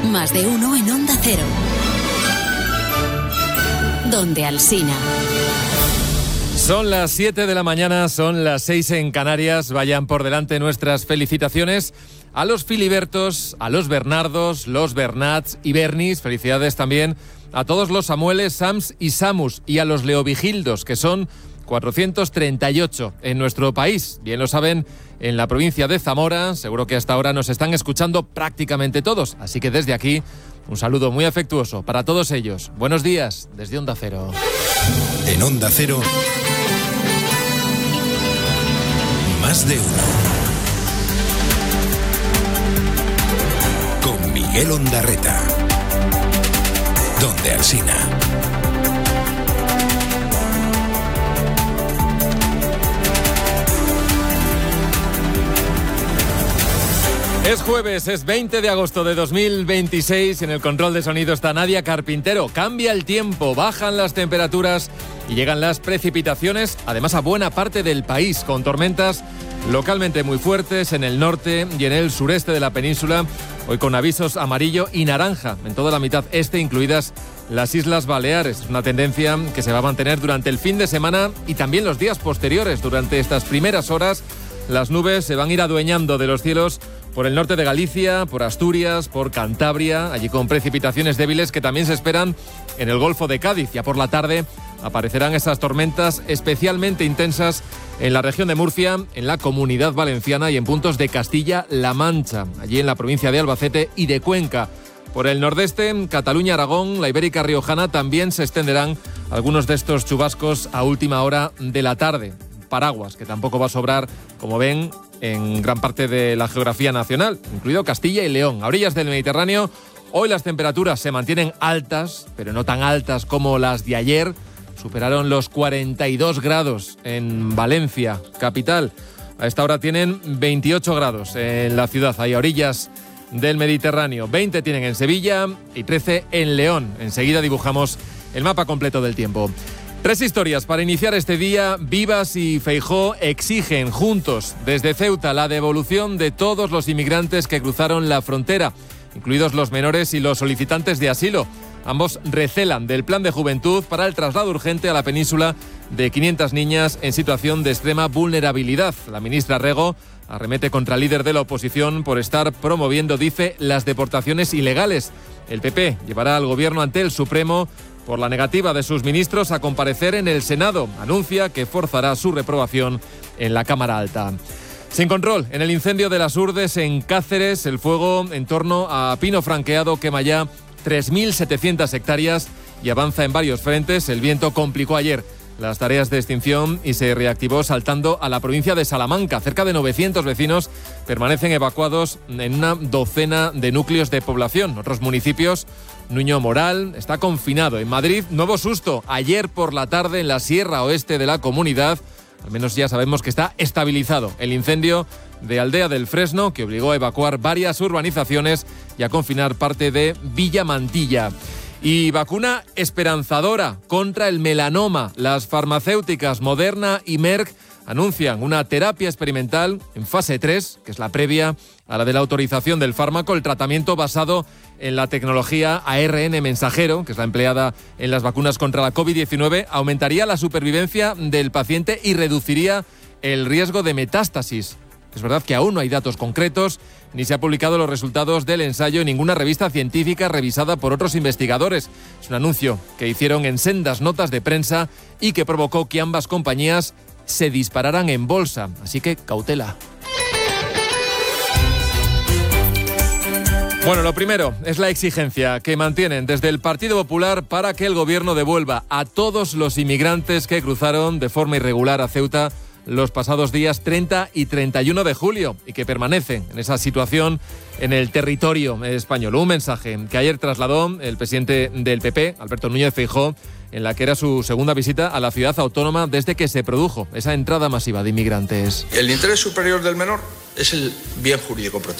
Más de uno en Onda Cero. Donde Alsina. Son las 7 de la mañana, son las 6 en Canarias. Vayan por delante nuestras felicitaciones a los Filibertos, a los Bernardos, los Bernats y Bernis. Felicidades también a todos los Samueles, Sams y Samus, y a los Leovigildos, que son 438 en nuestro país. Bien lo saben, en la provincia de Zamora. Seguro que hasta ahora nos están escuchando prácticamente todos. Así que desde aquí, un saludo muy afectuoso para todos ellos. Buenos días desde Onda Cero. En Onda Cero, Más de uno. Con Miguel Ondarreta. Donde Alsina. Es jueves, es 20 de agosto de 2026. En el control de sonido está Nadia Carpintero. Cambia el tiempo, bajan las temperaturas y llegan las precipitaciones, además a buena parte del país, con tormentas localmente muy fuertes en el norte y en el sureste de la península. Hoy con avisos amarillo y naranja en toda la mitad este, incluidas las Islas Baleares. Es una tendencia que se va a mantener durante el fin de semana y también los días posteriores. Durante estas primeras horas, las nubes se van a ir adueñando de los cielos por el norte de Galicia, por Asturias, por Cantabria, allí con precipitaciones débiles que también se esperan en el Golfo de Cádiz. Ya por la tarde aparecerán esas tormentas especialmente intensas en la región de Murcia, en la Comunidad Valenciana y en puntos de Castilla-La Mancha, allí en la provincia de Albacete y de Cuenca. Por el nordeste, Cataluña, Aragón, la Ibérica Riojana, también se extenderán algunos de estos chubascos a última hora de la tarde. Paraguas, que tampoco va a sobrar, como ven, en gran parte de la geografía nacional, incluido Castilla y León. A orillas del Mediterráneo, hoy las temperaturas se mantienen altas, pero no tan altas como las de ayer. Superaron los 42 grados en Valencia, capital. A esta hora tienen 28 grados en la ciudad, ahí a orillas del Mediterráneo. 20 tienen en Sevilla y 13 en León. Enseguida dibujamos el mapa completo del tiempo. 3 historias para iniciar este día. Vivas y Feijóo exigen juntos desde Ceuta la devolución de todos los inmigrantes que cruzaron la frontera, incluidos los menores y los solicitantes de asilo. Ambos recelan del plan de juventud para el traslado urgente a la península de 500 niñas en situación de extrema vulnerabilidad. La ministra Rego arremete contra el líder de la oposición por estar promoviendo, dice, las deportaciones ilegales. El PP llevará al gobierno ante el Supremo por la negativa de sus ministros a comparecer en el Senado. Anuncia que forzará su reprobación en la Cámara Alta. Sin control, en el incendio de las Urdes en Cáceres, el fuego en torno a Pino Franqueado quema ya 3.700 hectáreas y avanza en varios frentes. El viento complicó ayer las tareas de extinción y se reactivó saltando a la provincia de Salamanca. Cerca de 900 vecinos permanecen evacuados en una docena de núcleos de población. Otros municipios, Nuño Moral está confinado. En Madrid, nuevo susto. Ayer por la tarde en la sierra oeste de la comunidad, al menos ya sabemos que está estabilizado el incendio de Aldea del Fresno, que obligó a evacuar varias urbanizaciones y a confinar parte de Villa Mantilla. Y vacuna esperanzadora contra el melanoma. Las farmacéuticas Moderna y Merck anuncian una terapia experimental en fase 3, que es la previa a la de la autorización del fármaco. El tratamiento basado en la tecnología ARN mensajero, que es la empleada en las vacunas contra la COVID-19, aumentaría la supervivencia del paciente y reduciría el riesgo de metástasis. Es verdad que aún no hay datos concretos, ni se han publicado los resultados del ensayo en ninguna revista científica revisada por otros investigadores. Es un anuncio que hicieron en sendas notas de prensa y que provocó que ambas compañías se dispararan en bolsa. Así que cautela. Bueno, lo primero es la exigencia que mantienen desde el Partido Popular para que el gobierno devuelva a todos los inmigrantes que cruzaron de forma irregular a Ceuta los pasados días 30 y 31 de julio y que permanecen en esa situación en el territorio español. Un mensaje que ayer trasladó el presidente del PP, Alberto Núñez Feijóo, en la que era su segunda visita a la ciudad autónoma desde que se produjo esa entrada masiva de inmigrantes. El interés superior del menor es el bien jurídico protegido.